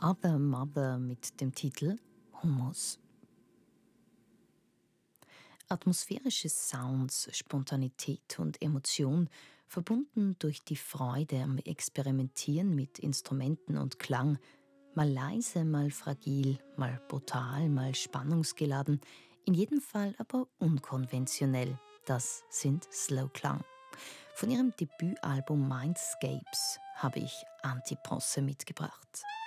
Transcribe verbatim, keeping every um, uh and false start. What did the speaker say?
Other Mother mit dem Titel Humus. Atmosphärische Sounds, Spontanität und Emotion, verbunden durch die Freude am Experimentieren mit Instrumenten und Klang, mal leise, mal fragil, mal brutal, mal spannungsgeladen, in jedem Fall aber unkonventionell. Das sind Slow Klang. Von ihrem Debütalbum Mindscapes habe ich Antiposse mitgebracht.